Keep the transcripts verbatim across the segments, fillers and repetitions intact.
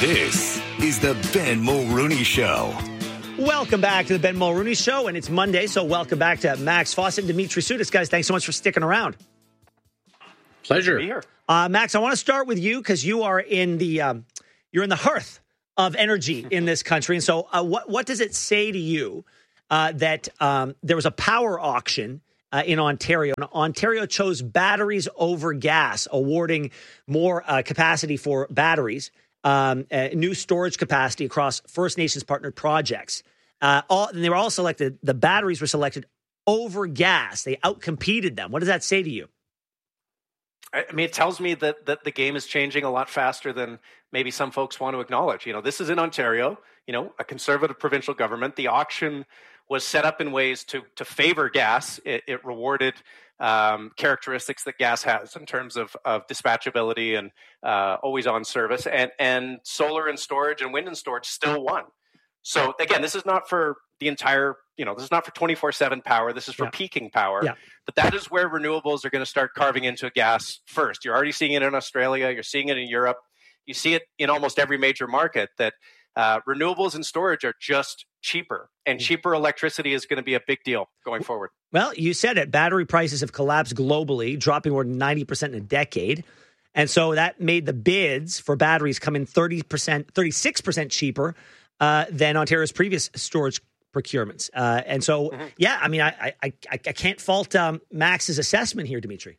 This is the Ben Mulrooney Show. Welcome back to the Ben Mulrooney Show, and it's Monday, so welcome back to Max Fawcett and Dimitri Soudis. Guys, thanks so much for sticking around. Pleasure. Be here. Uh, Max, I want to start with you because you are in the um, you're in the hearth of energy in this country, and so uh, what what does it say to you uh, that um, there was a power auction uh, in Ontario, and Ontario chose batteries over gas, awarding more uh, capacity for batteries. Um, uh, new storage capacity across First Nations partnered projects. Uh, all, and they were all selected. The batteries were selected over gas. They outcompeted them. What does that say to you? I mean, it tells me that, that the game is changing a lot faster than maybe some folks want to acknowledge. You know, this is in Ontario, you know, a conservative provincial government. The auction was set up in ways to to favor gas. It, it rewarded um, characteristics that gas has in terms of, of dispatchability and uh, always on service. And, and solar and storage and wind and storage still won. So again, this is not for the entire, you know, this is not for twenty-four seven power. This is for yeah. peaking power. Yeah. But that is where renewables are going to start carving into gas first. You're already seeing it in Australia. You're seeing it in Europe. You see it in almost every major market that uh, renewables and storage are just cheaper, and cheaper electricity is going to be a big deal going forward. Well, you said it. Battery prices have collapsed globally, dropping more than ninety percent in a decade. And so that made the bids for batteries come in thirty percent, thirty-six percent cheaper uh, than Ontario's previous storage procurements. Uh, and so, mm-hmm. yeah, I mean, I I, I, I can't fault um, Max's assessment here, Dimitri.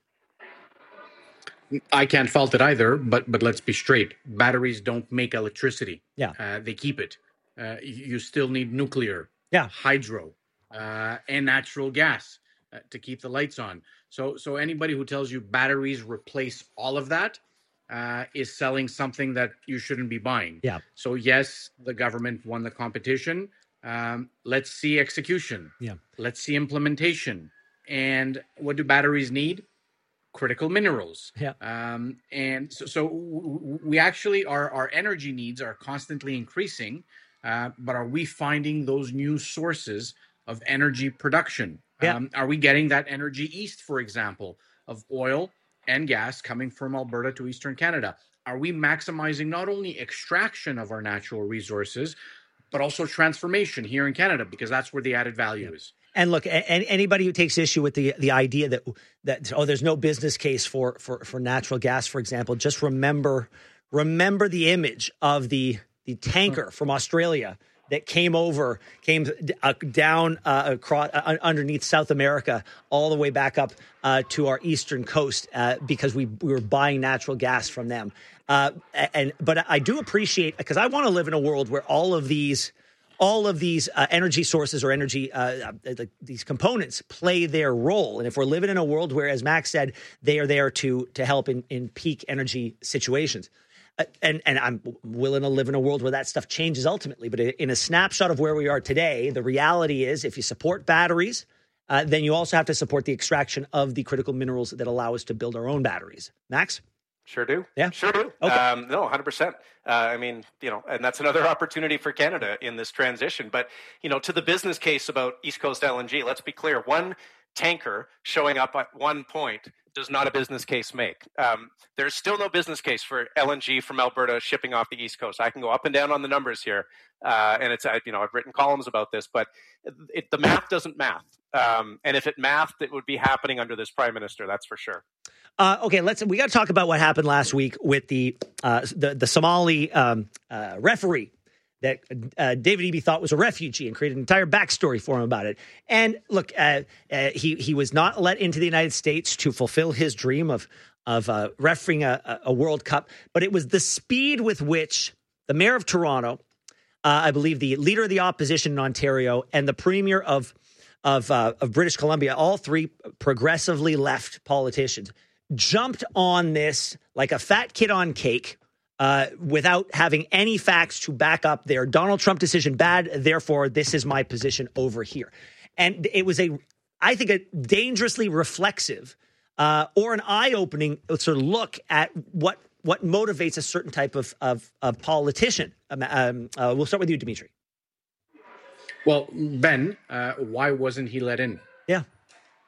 I can't fault it either, but but let's be straight. Batteries don't make electricity. Yeah. Uh, they keep it. Uh, you still need nuclear, yeah, hydro, uh, and natural gas uh, to keep the lights on. So so anybody who tells you batteries replace all of that uh, is selling something that you shouldn't be buying. Yeah. So yes, the government won the competition. Um, let's see execution. Yeah. Let's see implementation. And what do batteries need? Critical minerals. Yeah. Um, and so, so w- we actually, our, our energy needs are constantly increasing, uh, but are we finding those new sources of energy production? Yeah. Um, are we getting that energy east, for example, of oil and gas coming from Alberta to Eastern Canada? Are we maximizing not only extraction of our natural resources, but also transformation here in Canada, because that's where the added value yeah. is. And look, a- anybody who takes issue with the the idea that that oh, there's no business case for for for natural gas, for example, just remember remember the image of the the tanker from Australia that came over, came uh, down uh, across uh, underneath South America, all the way back up uh, to our eastern coast uh, because we we were buying natural gas from them. Uh, and but I do appreciate, because I want to live in a world where all of these. All of these uh, energy sources or energy, uh, uh, these components play their role. And if we're living in a world where, as Max said, they are there to to help in, in peak energy situations. Uh, and, and I'm willing to live in a world where that stuff changes ultimately. But in a snapshot of where we are today, the reality is if you support batteries, uh, then you also have to support the extraction of the critical minerals that allow us to build our own batteries. Max? Sure do. Yeah. Sure do. Okay. Um, no, one hundred percent. Uh, I mean, you know, and that's another opportunity for Canada in this transition. But, you know, to the business case about East Coast L N G, let's be clear. One tanker showing up at one point does not a business case make. Um, there's still no business case for L N G from Alberta shipping off the East Coast. I can go up and down on the numbers here. Uh, and it's, you know, I've written columns about this, but it, the math doesn't math. Um, and if it mathed, it would be happening under this prime minister. That's for sure. Uh, okay, let's. We got to talk about what happened last week with the uh, the, the Somali um, uh, referee that uh, David Eby thought was a refugee and created an entire backstory for him about it. And look, uh, uh, he he was not let into the United States to fulfill his dream of of uh, refereeing a, a World Cup, but it was the speed with which the mayor of Toronto, uh, I believe, the leader of the opposition in Ontario, and the premier of of uh, of British Columbia, all three progressively left politicians, jumped on this like a fat kid on cake uh, without having any facts to back up their Donald Trump decision bad. Therefore, this is my position over here. And it was a, I think, a dangerously reflexive uh, or an eye-opening sort of look at what what motivates a certain type of of, of politician. Um, um, uh, we'll start with you, Dimitri. Well, Ben, uh, why wasn't he let in? Yeah.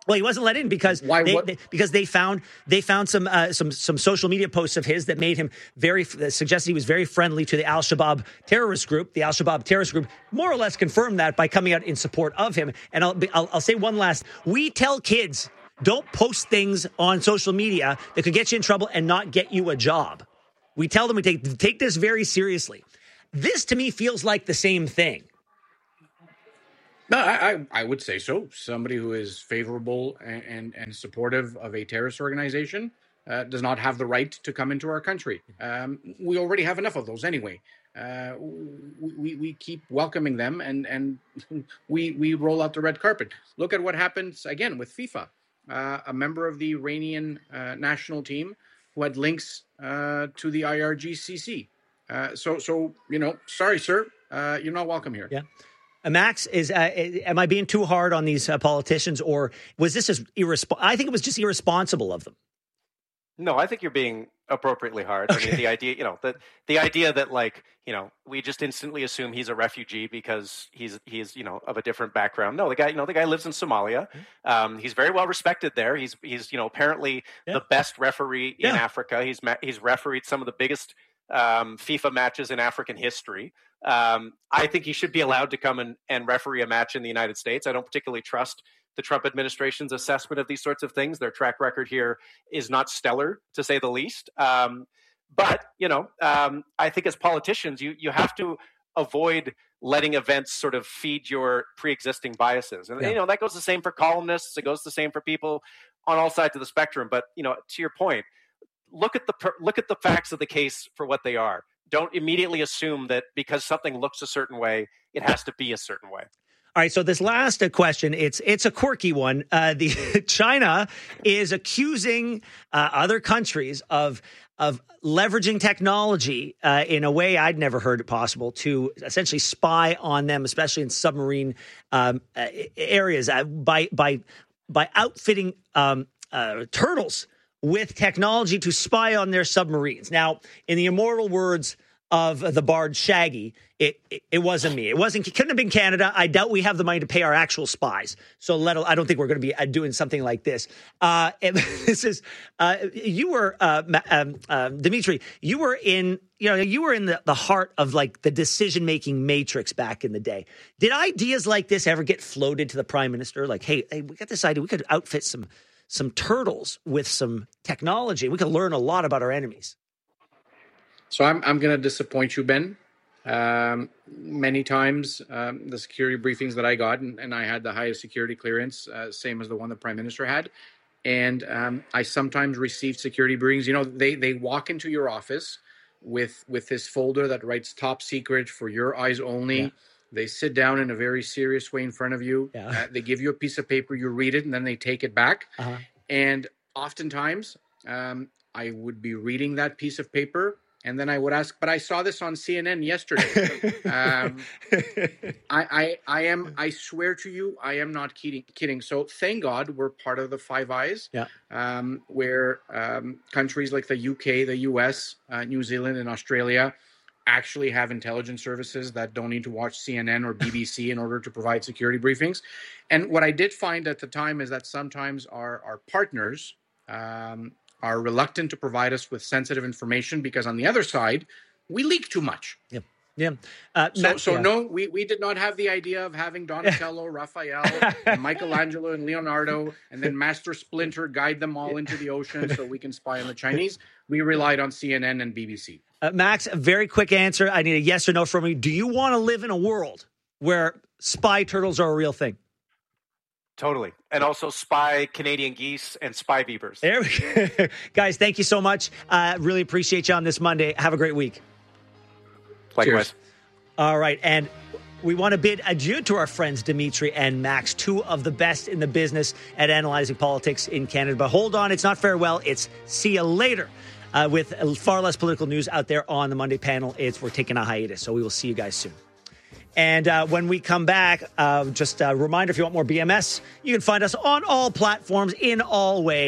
Well, he wasn't let in because Why, they, what? they because they found they found some uh, some some social media posts of his that made him very uh, suggested he was very friendly to the Al Shabaab terrorist group. The Al Shabaab terrorist group more or less confirmed that by coming out in support of him. And I'll I'll, I'll say one last: we tell kids, don't post things on social media that could get you in trouble and not get you a job. We tell them we take take this very seriously. This to me feels like the same thing. No, I, I, I would say so. Somebody who is favorable and, and, and supportive of a terrorist organization uh, does not have the right to come into our country. Um, we already have enough of those anyway. Uh, we, we keep welcoming them, and, and we we roll out the red carpet. Look at what happens, again, with FIFA. Uh, a member of the Iranian uh, national team who had links uh, to the I R G C C. Uh, so, so you know, sorry, sir, uh, you're not welcome here. Yeah. Uh, Max, is uh, am I being too hard on these uh, politicians, or was this just irresponsible? I think it was just irresponsible of them. No, I think you're being appropriately hard. Okay. I mean, the idea, you know, the the idea that like, you know, we just instantly assume he's a refugee because he's he's you know of a different background. No, the guy, you know, the guy lives in Somalia. Um, he's very well respected there. He's he's you know apparently yeah. the best referee in yeah. Africa. He's he's refereed some of the biggest um, FIFA matches in African history. Um, I think he should be allowed to come and, and referee a match in the United States. I don't particularly trust the Trump administration's assessment of these sorts of things. Their track record here is not stellar, to say the least. Um, but, you know, um, I think as politicians, you you have to avoid letting events sort of feed your pre-existing biases. And, yeah. you know, that goes the same for columnists. It goes the same for people on all sides of the spectrum. But, you know, to your point, look at the look at the facts of the case for what they are. Don't immediately assume that because something looks a certain way, it has to be a certain way. All right, so this last uh, question, it's it's a quirky one. Uh, the China is accusing uh, other countries of of leveraging technology uh, in a way I'd never heard it possible to essentially spy on them, especially in submarine um, uh, areas, uh, by by by outfitting um, uh, turtles with technology to spy on their submarines. Now, in the immortal words of the bard Shaggy, it, it it wasn't me. It wasn't. It couldn't have been Canada. I doubt we have the money to pay our actual spies. So let. I don't think we're going to be doing something like this. Uh, this is. Uh, you were uh, um, uh, Dimitri. You were in. You know. You were in the, the heart of like the decision making matrix back in the day. Did ideas like this ever get floated to the prime minister? Like, hey, hey, we got this idea. We could outfit some. some turtles with some technology. We could learn a lot about our enemies. So I'm I'm going to disappoint you, Ben. Um, many times, um, the security briefings that I got, and, and I had the highest security clearance, uh, same as the one the Prime Minister had. And um, I sometimes received security briefings. You know, they they walk into your office with with this folder that writes top secret for your eyes only. Yeah. They sit down in a very serious way in front of you. Yeah. Uh, they give you a piece of paper, you read it, and then they take it back. Uh-huh. And oftentimes, um, I would be reading that piece of paper, and then I would ask, but I saw this on C N N yesterday. um, I, I, I am, I swear to you, I am not kidding. kidding. So thank God we're part of the Five Eyes, yeah. um, where um, countries like the U K, the U S, uh, New Zealand, and Australia actually have intelligence services that don't need to watch C N N or B B C in order to provide security briefings. And what I did find at the time is that sometimes our, our partners um, are reluctant to provide us with sensitive information because on the other side, we leak too much. Yeah. Yeah. Uh, so, Matt, so yeah. no, we, we did not have the idea of having Donatello, Raphael, and Michelangelo, and Leonardo, and then Master Splinter guide them all into the ocean so we can spy on the Chinese. We relied on C N N and B B C. Uh, Max, a very quick answer. I need a yes or no from you. Do you want to live in a world where spy turtles are a real thing? Totally. And also spy Canadian geese and spy beavers. There we go. Guys, thank you so much. Uh, really appreciate you on this Monday. Have a great week. Likewise. Cheers. All right. And we want to bid adieu to our friends Dimitri and Max, two of the best in the business at analyzing politics in Canada. But hold on, it's not farewell. It's see you later. Uh, with far less political news out there on the Monday panel. It's we're taking a hiatus, so we will see you guys soon. And uh, when we come back, uh, just a reminder, if you want more B M S, you can find us on all platforms in all ways. If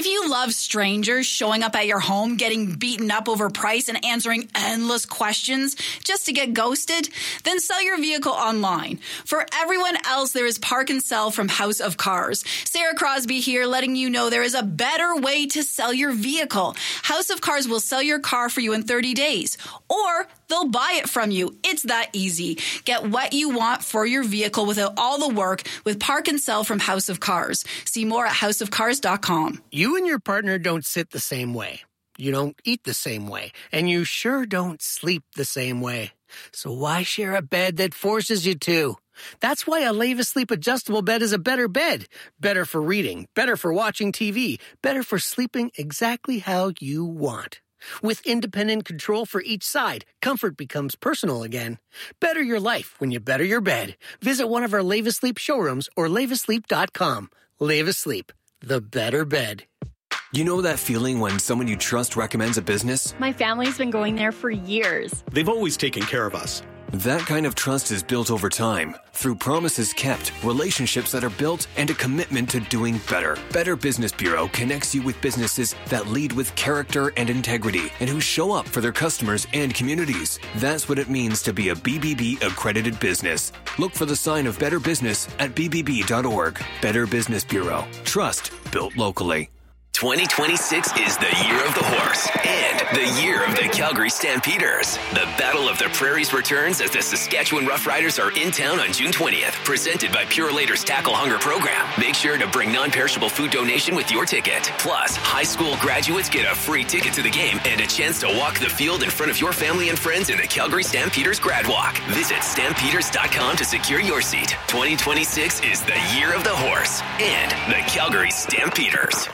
If you love strangers showing up at your home, getting beaten up over price and answering endless questions just to get ghosted, then sell your vehicle online. For everyone else, there is Park and Sell from House of Cars. Sarah Crosby here, letting you know there is a better way to sell your vehicle. House of Cars will sell your car for you in thirty days, or they'll buy it from you. It's that easy. Get what you want for your vehicle without all the work with Park and Sell from House of Cars. See more at house of cars dot com. You and your partner don't sit the same way. You don't eat the same way. And you sure don't sleep the same way. So why share a bed that forces you to? That's why a Leva Sleep adjustable bed is a better bed. Better for reading, better for watching T V, better for sleeping exactly how you want. With independent control for each side, comfort becomes personal again. Better your life when you better your bed. Visit one of our Leva Sleep showrooms or leva sleep dot com. Leva Sleep, the better bed. You know that feeling when someone you trust recommends a business? My family's been going there for years. They've always taken care of us. That kind of trust is built over time through promises kept, relationships that are built, and a commitment to doing better. Better Business Bureau connects you with businesses that lead with character and integrity and who show up for their customers and communities. That's what it means to be a B B B accredited business. Look for the sign of Better Business at b b b dot org. Better Business Bureau. Trust built locally. twenty twenty-six is the year of the horse and the year of the Calgary Stampeders. The Battle of the Prairies returns as the Saskatchewan Roughriders are in town on June twentieth. Presented by Pure Later's Tackle Hunger Program. Make sure to bring non-perishable food donation with your ticket. Plus, high school graduates get a free ticket to the game and a chance to walk the field in front of your family and friends in the Calgary Stampeders Grad Walk. Visit stampeders dot com to secure your seat. twenty twenty-six is the year of the horse and the Calgary Stampeders.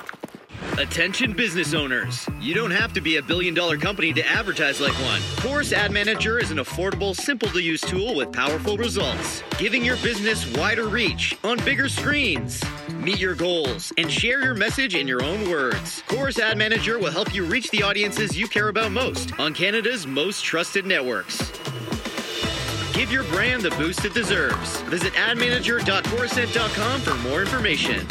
Attention business owners. You don't have to be a billion dollar company to advertise like one. Chorus Ad Manager is an affordable, simple to use tool with powerful results, giving your business wider reach on bigger screens. Meet your goals and share your message in your own words. Chorus Ad Manager will help you reach the audiences you care about most on Canada's most trusted networks. Give your brand the boost it deserves. Visit ad manager dot chorused dot com for more information.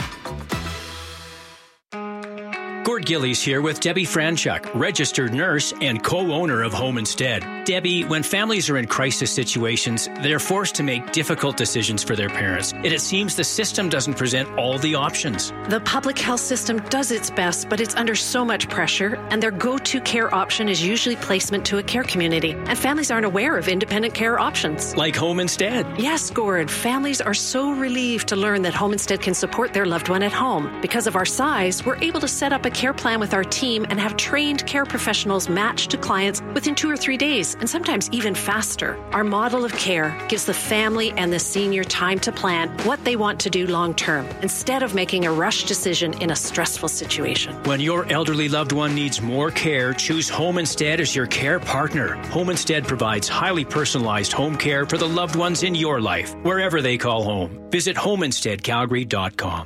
Gord Gillies here with Debbie Franchuk, registered nurse and co-owner of Home Instead. Debbie, when families are in crisis situations, they're forced to make difficult decisions for their parents, and it seems the system doesn't present all the options. The public health system does its best, but it's under so much pressure, and their go-to care option is usually placement to a care community, and families aren't aware of independent care options. Like Home Instead. Yes, Gord. Families are so relieved to learn that Home Instead can support their loved one at home. Because of our size, we're able to set up a care plan with our team and have trained care professionals matched to clients within two or three days, and sometimes even faster. Our model of care gives the family and the senior time to plan what they want to do long term, instead of making a rush decision in a stressful situation. When your elderly loved one needs more care, choose Home Instead as your care partner. Home Instead provides highly personalized home care for the loved ones in your life, wherever they call home. Visit homeinstead calgary dot com.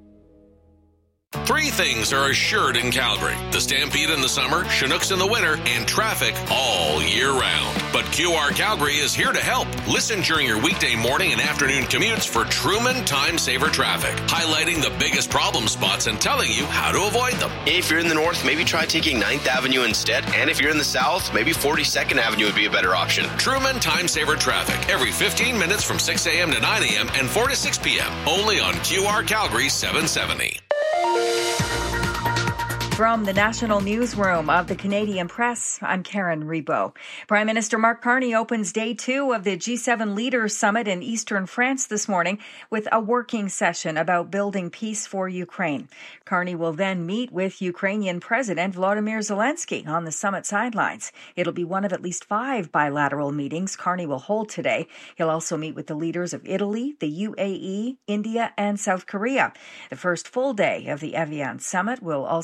Three things are assured in Calgary: the Stampede in the summer, Chinooks in the winter, and traffic all year round. But Q R Calgary is here to help. Listen during your weekday morning and afternoon commutes for Truman Time Saver Traffic, highlighting the biggest problem spots and telling you how to avoid them. If you're in the north, maybe try taking ninth Avenue instead. And if you're in the south, maybe forty-second Avenue would be a better option. Truman Time Saver Traffic, every fifteen minutes from six a.m. to nine a.m. and four to six p.m. Only on Q R Calgary seven seventy. From the National Newsroom of the Canadian Press, I'm Karen Rebo. Prime Minister Mark Carney opens day two of the G seven Leaders Summit in eastern France this morning with a working session about building peace for Ukraine. Carney will then meet with Ukrainian President Volodymyr Zelensky on the summit sidelines. It'll be one of at least five bilateral meetings Carney will hold today. He'll also meet with the leaders of Italy, the U A E, India, and South Korea. The first full day of the Evian Summit will also include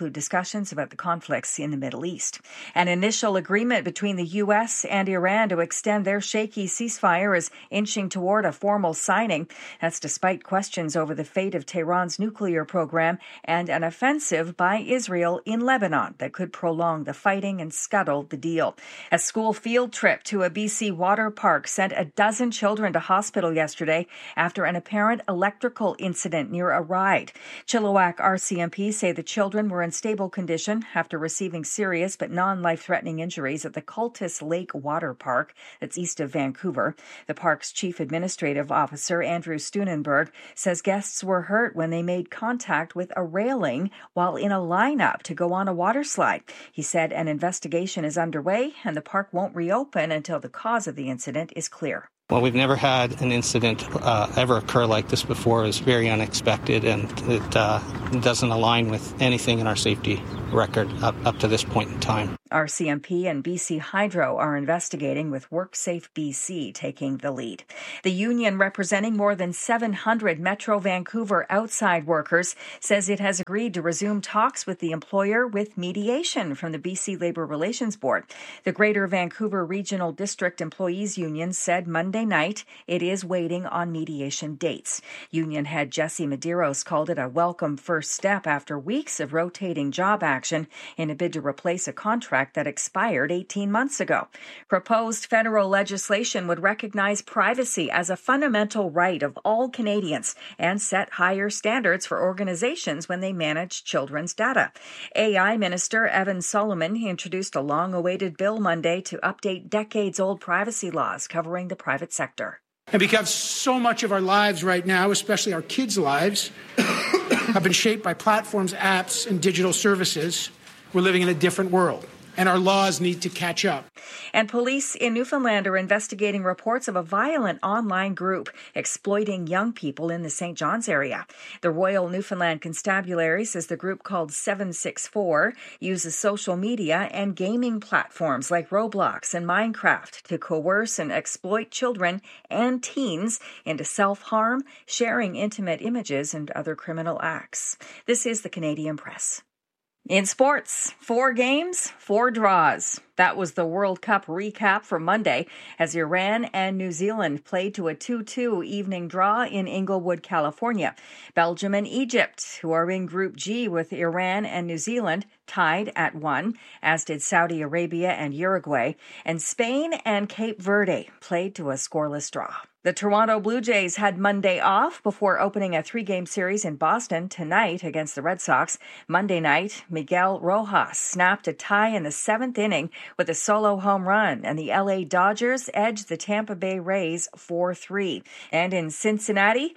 include discussions about the conflicts in the Middle East. An initial agreement between the U S and Iran to extend their shaky ceasefire is inching toward a formal signing. That's despite questions over the fate of Tehran's nuclear program and an offensive by Israel in Lebanon that could prolong the fighting and scuttle the deal. A school field trip to a B C water park sent a dozen children to hospital yesterday after an apparent electrical incident near a ride. Chilliwack R C M P say the children were in stable condition after receiving serious but non-life-threatening injuries at the Cultus Lake Water Park that's east of Vancouver. The park's chief administrative officer, Andrew Steunenberg, says guests were hurt when they made contact with a railing while in a lineup to go on a water slide. He said an investigation is underway and the park won't reopen until the cause of the incident is clear. Well, we've never had an incident uh, ever occur like this before. It was very unexpected, and it uh, doesn't align with anything in our safety record up, up to this point in time. R C M P and B C Hydro are investigating, with WorkSafe B C taking the lead. The union representing more than seven hundred Metro Vancouver outside workers says it has agreed to resume talks with the employer with mediation from the B C Labour Relations Board. The Greater Vancouver Regional District Employees Union said Monday night it is waiting on mediation dates. Union head Jesse Medeiros called it a welcome first step after weeks of rotating job action in a bid to replace a contract that expired eighteen months ago. Proposed federal legislation would recognize privacy as a fundamental right of all Canadians and set higher standards for organizations when they manage children's data. A I Minister Evan Solomon introduced a long-awaited bill Monday to update decades-old privacy laws covering the private sector. And because so much of our lives right now, especially our kids' lives, have been shaped by platforms, apps, and digital services, we're living in a different world, and our laws need to catch up. And police in Newfoundland are investigating reports of a violent online group exploiting young people in the Saint John's area. The Royal Newfoundland Constabulary says the group, called seven six four, uses social media and gaming platforms like Roblox and Minecraft to coerce and exploit children and teens into self-harm, sharing intimate images, and other criminal acts. This is the Canadian Press. In sports, four games, four draws. That was the World Cup recap for Monday as Iran and New Zealand played to a two two evening draw in Inglewood, California. Belgium and Egypt, who are in Group G with Iran and New Zealand, tied at one, as did Saudi Arabia and Uruguay. And Spain and Cape Verde played to a scoreless draw. The Toronto Blue Jays had Monday off before opening a three-game series in Boston tonight against the Red Sox. Monday night, Miguel Rojas snapped a tie in the seventh inning with a solo home run, and the L A Dodgers edged the Tampa Bay Rays four three. And in Cincinnati,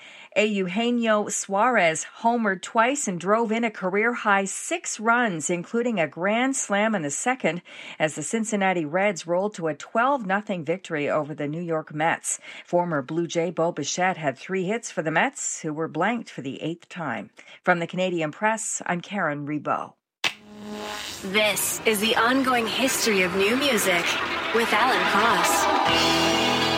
Eugenio Suarez homered twice and drove in a career-high six runs, including a grand slam in the second, as the Cincinnati Reds rolled to a twelve nothing victory over the New York Mets. Former Blue Jay Bo Bichette had three hits for the Mets, who were blanked for the eighth time. From the Canadian Press, I'm Karen Rebow. This is the ongoing history of new music with Alan Cross.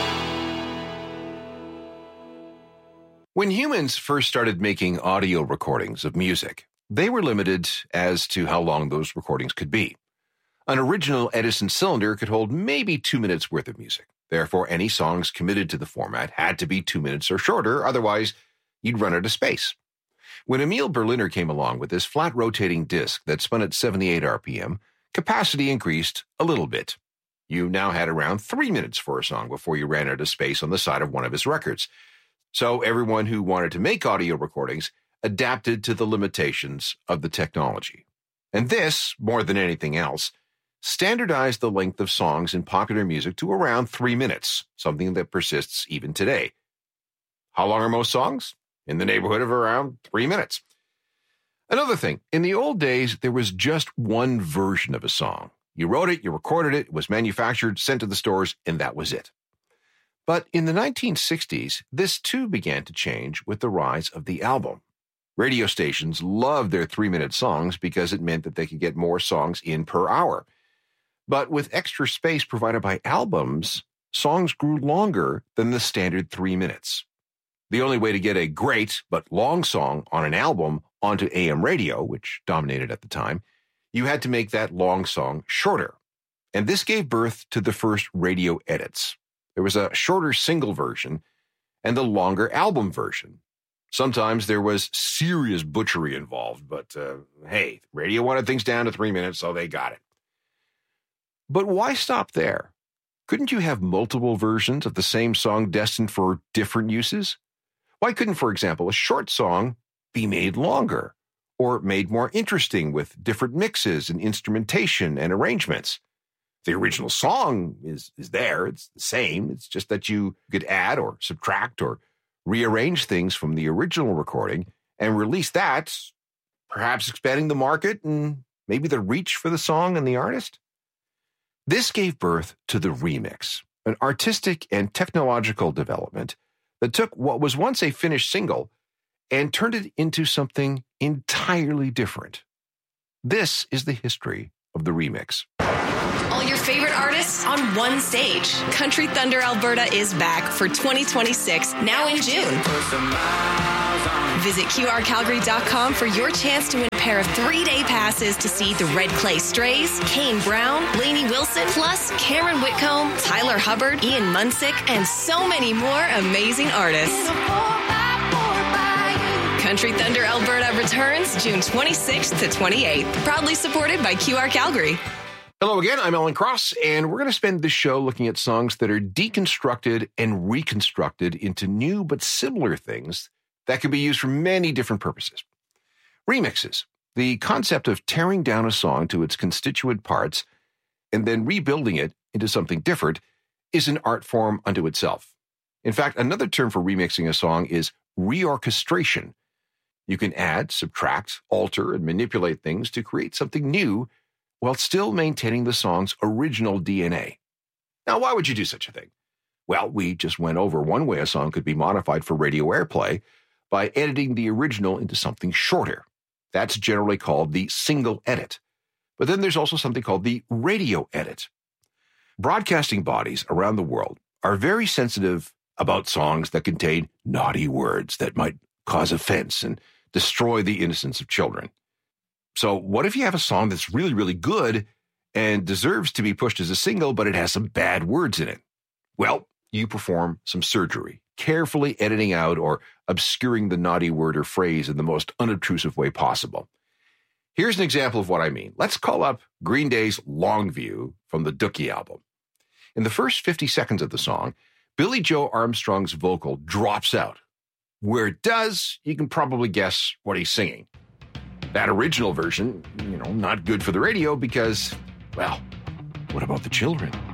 When humans first started making audio recordings of music, they were limited as to how long those recordings could be. An original Edison cylinder could hold maybe two minutes worth of music. Therefore, any songs committed to the format had to be two minutes or shorter, otherwise you'd run out of space. When Emil Berliner came along with this flat rotating disc that spun at seventy-eight R P M, capacity increased a little bit. You now had around three minutes for a song before you ran out of space on the side of one of his records. So everyone who wanted to make audio recordings adapted to the limitations of the technology. And this, more than anything else, standardized the length of songs in popular music to around three minutes, something that persists even today. How long are most songs? In the neighborhood of around three minutes. Another thing, in the old days, there was just one version of a song. You wrote it, you recorded it, it was manufactured, sent to the stores, and that was it. But in the nineteen sixties, this too began to change with the rise of the album. Radio stations loved their three-minute songs because it meant that they could get more songs in per hour. But with extra space provided by albums, songs grew longer than the standard three minutes. The only way to get a great but long song on an album onto A M radio, which dominated at the time, you had to make that long song shorter. And this gave birth to the first radio edits. There was a shorter single version and the longer album version. Sometimes there was serious butchery involved, but uh, hey, radio wanted things down to three minutes, so they got it. But why stop there? Couldn't you have multiple versions of the same song destined for different uses? Why couldn't, for example, a short song be made longer or made more interesting with different mixes and instrumentation and arrangements? The original song is, is there. It's the same. It's just that you could add or subtract or rearrange things from the original recording and release that, perhaps expanding the market and maybe the reach for the song and the artist. This gave birth to the remix, an artistic and technological development that took what was once a finished single and turned it into something entirely different. This is the history of the remix. All your favorite artists on one stage. Country Thunder Alberta is back for twenty twenty-six, now in June. Visit Q R Calgary dot com for your chance to win a pair of three-day passes to see the Red Clay Strays, Kane Brown, Lainey Wilson, plus Cameron Whitcomb, Tyler Hubbard, Ian Munsick, and so many more amazing artists. Country Thunder Alberta returns June twenty-sixth to twenty-eighth. Proudly supported by Q R Calgary. Hello again, I'm Alan Cross, and we're going to spend this show looking at songs that are deconstructed and reconstructed into new but similar things that can be used for many different purposes. Remixes, the concept of tearing down a song to its constituent parts and then rebuilding it into something different, is an art form unto itself. In fact, another term for remixing a song is reorchestration. You can add, subtract, alter, and manipulate things to create something new while still maintaining the song's original D N A. Now, why would you do such a thing? Well, we just went over one way a song could be modified for radio airplay by editing the original into something shorter. That's generally called the single edit. But then there's also something called the radio edit. Broadcasting bodies around the world are very sensitive about songs that contain naughty words that might cause offense and destroy the innocence of children. So what if you have a song that's really, really good and deserves to be pushed as a single, but it has some bad words in it? Well, you perform some surgery, carefully editing out or obscuring the naughty word or phrase in the most unobtrusive way possible. Here's an example of what I mean. Let's call up Green Day's Longview from the Dookie album. In the first fifty seconds of the song, Billy Joe Armstrong's vocal drops out. Where it does, you can probably guess what he's singing. That original version, you know, not good for the radio because, well, what about the children?